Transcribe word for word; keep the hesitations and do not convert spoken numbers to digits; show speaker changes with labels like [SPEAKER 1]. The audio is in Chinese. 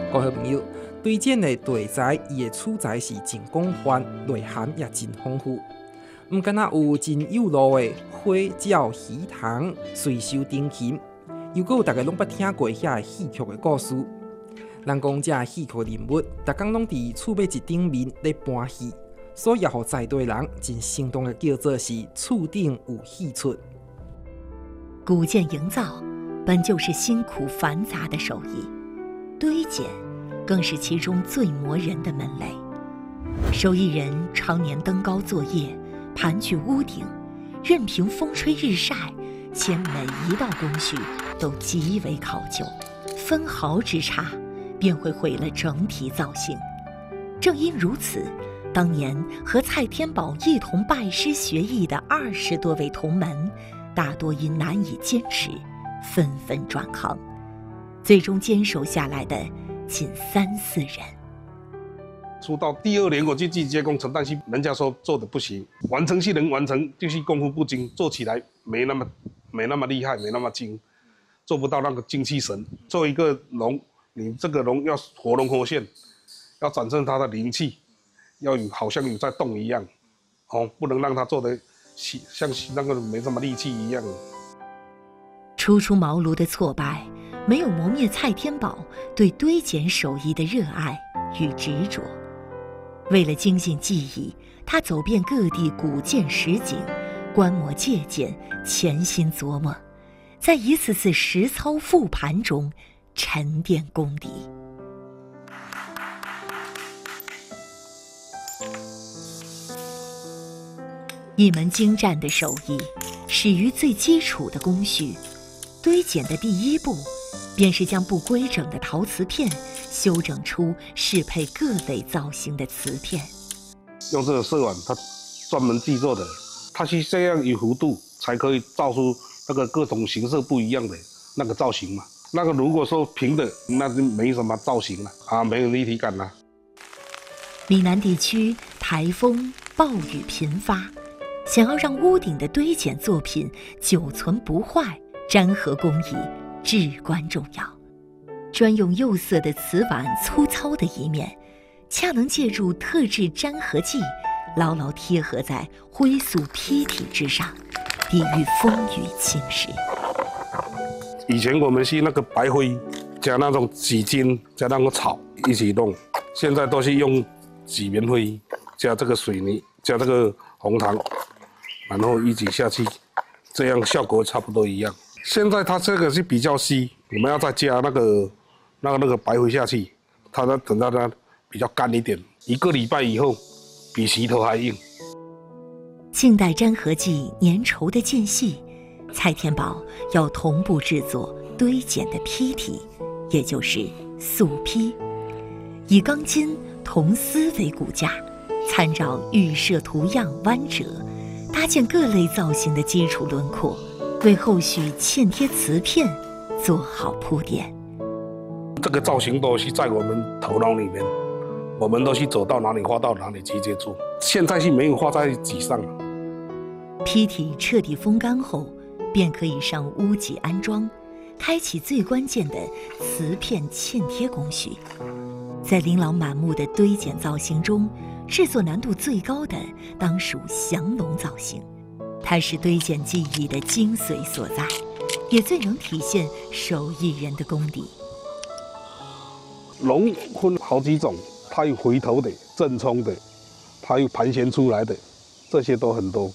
[SPEAKER 1] 各位朋友，对剪的题材，伊的取材是真广泛，内涵也真丰富。毋敢若有真有路的花鸟鱼虫、水手灯琴，又阁有大家拢捌听过遐戏曲的故事。人讲这戏曲人物，逐工拢伫厝尾一顶面咧搬戏，所以也互在地人真生动的叫做是厝顶有戏出。
[SPEAKER 2] 古建营造本就是辛苦繁杂的手艺，堆剪更是其中最磨人的门类。手艺人常年登高作业，盘踞屋顶，任凭风吹日晒，且每一道工序都极为考究，分毫之差便会毁了整体造型。正因如此，当年和蔡天宝一同拜师学艺的二十多位同门，大多因难以坚持，纷纷转行，最终坚守下来的仅三四人。
[SPEAKER 3] 出道第二年，我去季接工程，但是人家说做的不行，完成是能完成，就是功夫不精，做起来没那么没那么厉害，没那么精，做不到那个精气神。做一个龙，你这个龙要活龙活现，要展现它的灵气，要有好像有在动一样，哦，不能让它做的像那个没什么力气一样。
[SPEAKER 2] 初出茅庐的挫败，没有磨灭蔡天宝对堆剪手艺的热爱与执着。为了精进技艺，他走遍各地古建实景，观摩借鉴，潜心琢磨，在一次次实操复盘中沉淀功底。一门精湛的手艺，始于最基础的工序。堆剪的第一步，便是将不规整的陶瓷片修整出适配各类造型的瓷片。
[SPEAKER 3] 用这个色碗，它专门制作的，它是这样有弧度，才可以造出那个各种形色不一样的那个造型嘛。那个如果说平的，那就没什么造型了啊，没有立体感了。
[SPEAKER 2] 闽南地区台风暴雨频发，想要让屋顶的堆剪作品久存不坏，粘合工艺至关重要。专用釉色的瓷碗粗糙的一面，恰能借助特制粘合剂，牢牢贴合在灰塑坯体之上，抵御风雨侵蚀。
[SPEAKER 3] 以前我们是那个白灰加那种纸巾加那种草一起弄，现在都是用麂棉灰加这个水泥加这个红糖，然后一起下去，这样效果差不多一样。现在它这个是比较稀，我们要再加那个那个那个白灰下去，它呢等到它比较干一点，一个礼拜以后比石头还硬。
[SPEAKER 2] 静待粘合剂粘稠的间隙，蔡天宝要同步制作堆剪的坯体，也就是塑坯，以钢筋、铜丝为骨架，参照预设图样弯折，搭建各类造型的基础轮廓，为后续嵌贴瓷片做好铺垫。
[SPEAKER 3] 这个造型都是在我们头脑里面，我们都是走到哪里画到哪里直接做，现在是没有画在纸上。
[SPEAKER 2] 坯体彻底风干后，便可以上屋脊安装，开启最关键的瓷片嵌贴工序。在琳琅满目的堆剪造型中，制作难度最高的当属降龙造型，它是堆剪技艺的精髓所在，也最能体现手艺人的功底。
[SPEAKER 3] 龙分好几种，它有回头的、正冲的，它有盘旋出来的，这些都很多。